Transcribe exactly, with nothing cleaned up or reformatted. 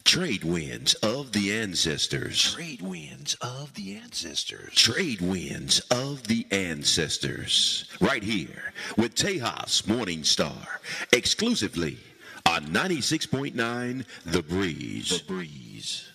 Trade winds of the ancestors. Trade winds of the ancestors. Trade winds of the ancestors. Right here with Tejas Morning Star. Exclusively on ninety-six point nine The Breeze. The Breeze.